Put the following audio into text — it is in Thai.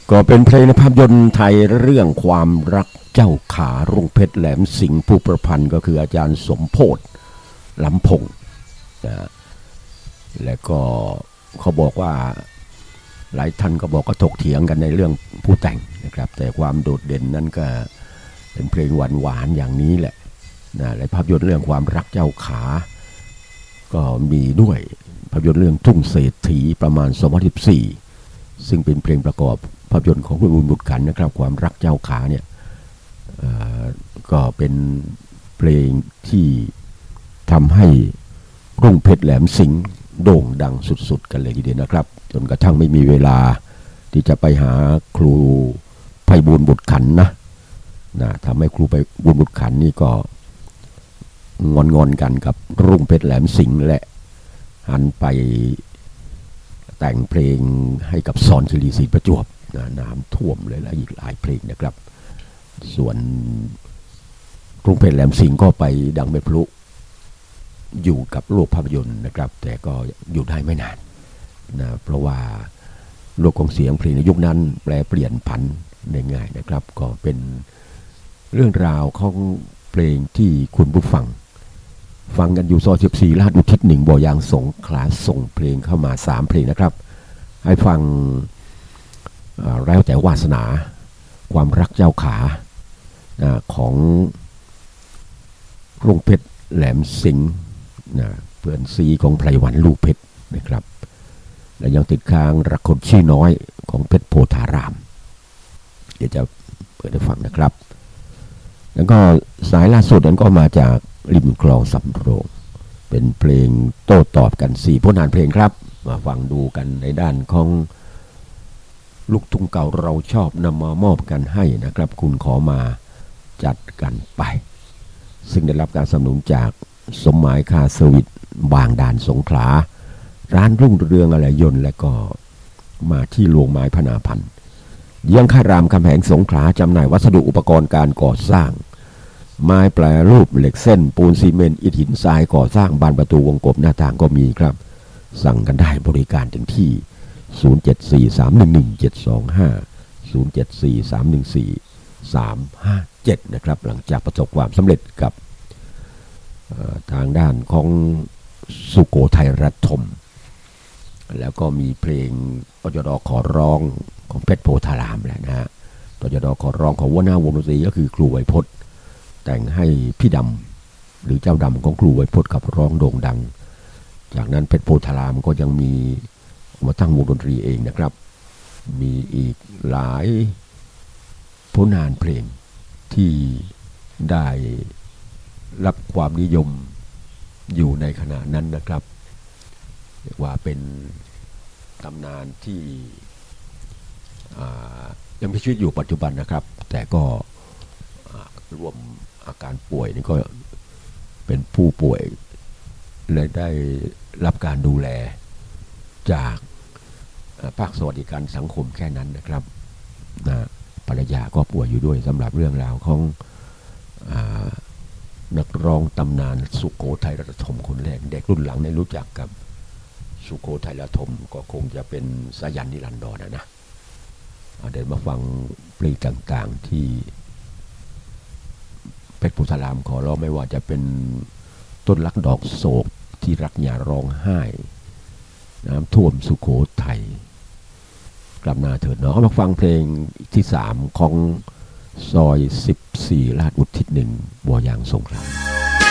ก็เป็นเพลงในภาพยนตร์ไทยเรื่องความรักเจ้าขารุ่งเพชรแหลมสิงห์ผู้ประพันธ์ก็คืออาจารย์สมโพธิ์ลำพงศ์นะและก็เขาบอกว่าหลายท่านก็บอกก็ถกเถียงกันในเรื่องผู้แต่งนะครับแต่ความโดดเด่นนั้นก็เป็นเพลงหวานๆอย่างนี้แหละนะและภาพยนตร์เรื่องความรักเจ้าขาก็มีด้วยภาพยนตร์เรื่องทุ่งเศรษฐีประมาณ2014ซึ่งเป็นเพลงประกอบภาพยนตร์ของคุณบุญบุตรขันนะครับความรักเจ้าขาเนี่ยก็เป็นเพลงที่ทำให้รุ่งเพชรแหลมสิงห์โด่งดังสุดๆกันเลยทีเดียวนะครับจนกระทั่งไม่มีเวลาที่จะไปหาครูไพบูลย์บุตรขันนะทำให้ครูไพบูลย์บุตรขันนี่ก็งอนกันกับรุ่งเพชรแหลมสิงห์และหันไปแต่งเพลงให้กับสอนศิริศรีประจวบน้ำท่วมเลยและอีกหลายเพลงนะครับส่วนรุ่งเพชรแหลมสิงห์ก็ไปดังเป็นพลุอยู่กับโลกภาพยนตร์นะครับแต่ก็อยู่ได้ไม่นานนะเพราะว่าโลกของเสียงเพลงในยุคนั้นแปลเปลี่ยนผันได้ง่ายนะครับก็เป็นเรื่องราวของเพลงที่คุณผู้ฟังกันอยู่ซอย14ลาดอุทิศ1บ่อยางสงขลาส่งเพลงเข้ามา3เพลงนะครับให้ฟังแล้วแต่วาสนาความรักเจ้าขาของรุ่งเพชรแหลมสิงห์เพื่อนซีของไพรวันลูกเพชรนะครับและยังติดค้างรักคนชื่อน้อยของเพชรโพธารามเดี๋ยวจะเปิดให้ฟังนะครับแล้วก็สายล่าสุดนั้นก็มาจากริมคลองสำโรงเป็นเพลงโต้ตอบกัน4ผลงานเพลงครับมาฟังดูกันในด้านของลูกทุ่งเก่าเราชอบนำมามอบกันให้นะครับคุณขอมาจัดกันไปซึ่งได้รับการสนับสนุนจากสมหมายคาเซอร์วิสบางด่านสงขลาร้านรุ่งเรืองอะไรยนต์และก็มาที่โรงไม้พนาพันธ์ยังคารามคำแหงสงขลาจำหน่ายวัสดุอุปกรณ์การก่อสร้างไม้แปรรูปเหล็กเส้นปูนซีเมนต์อิฐหินทรายก่อสร้างบานประตูวงกบหน้าต่างก็มีครับสั่งกันได้บริการถึงที่0743111725 074314 357นะครับหลังจากประสบความสำเร็จกับทางด้านของสุโขทัยรัฐมแล้วก็มีเพลงตจด.ขอร้องของเพชรโพธารามแหละนะฮะตจด.ขอร้องของหัวหน้าวงดนตรีก็คือครูไวยพจน์แต่งให้พี่ดำหรือเจ้าดำของครูไวยพจน์กับร้องโด่งดังจากนั้นเพชรโพธารามก็ยังมีมาตั้งวงดนตรีเองนะครับมีอีกหลายผลงานเพลงที่ได้รับความนิยมอยู่ในขณะนั้นนะครับเรียกว่าเป็นตำนานที่ยังมีชีวิตอยู่ปัจจุบันนะครับแต่ก็รวมอาการป่วยนี่ก็เป็นผู้ป่วยและได้รับการดูแลจากภาคสวัสดิการสังคมแค่นั้นนะครับภรรยาก็ป่วยอยู่ด้วยสำหรับเรื่องราวของนักร้องตำนานสุโขทัยรัฐมคนแรกเด็กรุ่นหลังได้รู้จักกับสุโขทัยรัฐมก็คงจะเป็นสายันนิรันดรนะเดี๋ยวมาฟังเพลงต่างๆที่เพชรโพธารามขอร้องไม่ว่าจะเป็นต้นรักดอกโศกที่รักอย่าร้องไห้น้ำท่วมสุโขทัยกลับนาเถิดเนาะมาฟังเพลงที่3ของซอย14ลาดอุทิศ1บ่อยางสงขลา